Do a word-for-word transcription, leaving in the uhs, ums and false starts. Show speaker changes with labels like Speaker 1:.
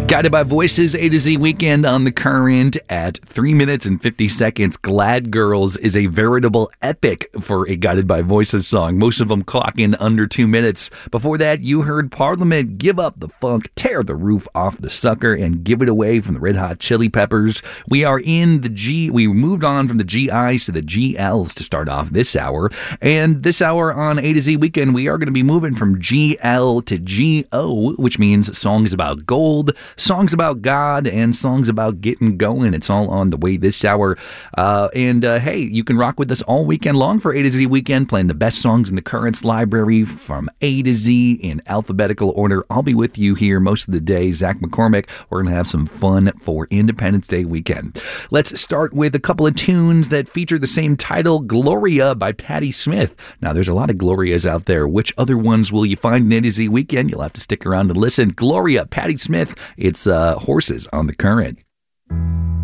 Speaker 1: Guided by Voices, A to Z Weekend on the Current at three minutes and fifty seconds. Glad Girls is a veritable epic for a Guided by Voices song. Most of them clock in under two minutes. Before that, you heard Parliament, Give Up the Funk, Tear the Roof Off the Sucker, and Give It Away from the Red Hot Chili Peppers. We are in the G, we moved on from the G Is to the G Ls to start off this hour. And this hour on A to Z Weekend, we are going to be moving from G L to G O, which means songs about gold, songs about God, and songs about getting going. It's all on the way this hour. Uh, and uh, hey, you can rock with us all weekend long for A to Z Weekend, playing the best songs in the Currents library from A to Z in alphabetical order. I'll be with you here most of the day. Zach McCormick. We're going to have some fun for Independence Day weekend. Let's start with a couple of tunes that feature the same title, Gloria by Patti Smith. Now, there's a lot of Glorias out there. Which other ones will you find in A to Z Weekend? You'll have to stick around and listen. Gloria, Patti Smith. It's uh, Horses on the Current.